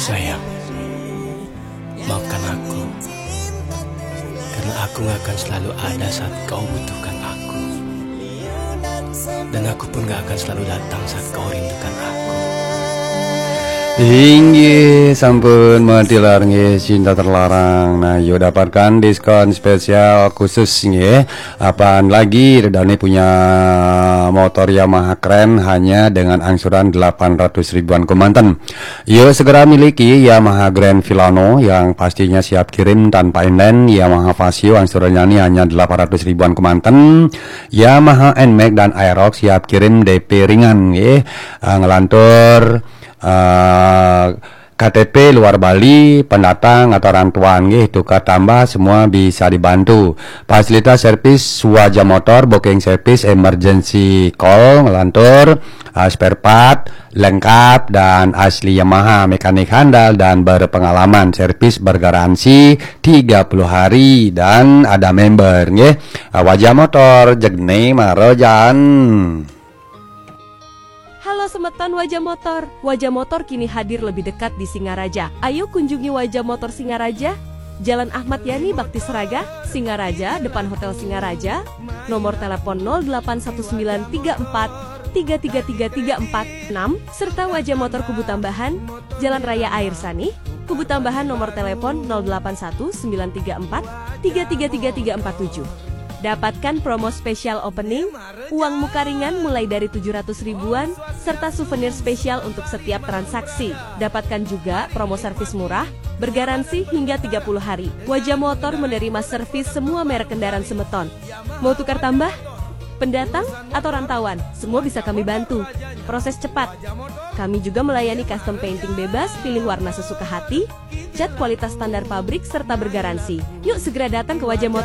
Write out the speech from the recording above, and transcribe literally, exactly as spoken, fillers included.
Sayang, maafkan aku, karena aku gak akan selalu ada saat kau butuhkan aku. Dan aku pun gak akan selalu datang saat kau rindukan aku. Tinggi sampun mentilar nggih cinta terlarang. Nah, yo dapatkan diskon spesial khusus nggih. Apaan lagi Redane punya motor Yamaha keren hanya dengan angsuran delapan ratus ribuan Kemanten. Yo segera miliki Yamaha Grand Villano yang pastinya siap kirim tanpa inden. Yamaha Vasio angsurannya ini hanya delapan ratus ribuan Kemanten. Yamaha Nmax dan Aerox siap kirim D P ringan nggih. Uh, ngelantur Uh, K T P luar Bali, pendatang atau orang tua nggih tukar tambah semua bisa dibantu. Fasilitas servis wajah motor, booking service, emergency call, ngelantur, uh, spare part lengkap dan asli Yamaha, mekanik handal dan berpengalaman, servis bergaransi tiga puluh hari dan ada member nggih. Uh, wajah motor jegne marojan. Halo Semeton Wajah Motor. Wajah Motor kini hadir lebih dekat di Singaraja. Ayo kunjungi Wajah Motor Singaraja, Jalan Ahmad Yani Bakti Seraga, Singaraja, depan Hotel Singaraja. Nomor telepon nol delapan satu sembilan tiga empat tiga tiga tiga tiga empat enam serta Wajah Motor Kubu Tambahan, Jalan Raya Air Sani, Kubu Tambahan nomor telepon nol delapan satu sembilan tiga empat tiga tiga tiga tiga empat tujuh. Dapatkan promo spesial opening, uang muka ringan mulai dari tujuh ratus ribuan, serta souvenir spesial untuk setiap transaksi. Dapatkan juga promo servis murah, bergaransi hingga tiga puluh hari. Wajah Motor menerima servis semua merek kendaraan Semeton. Mau tukar tambah? Pendatang atau rantauan, semua bisa kami bantu. Proses cepat. Kami juga melayani custom painting bebas, pilih warna sesuka hati, cat kualitas standar pabrik, serta bergaransi. Yuk segera datang ke Wajah Motor.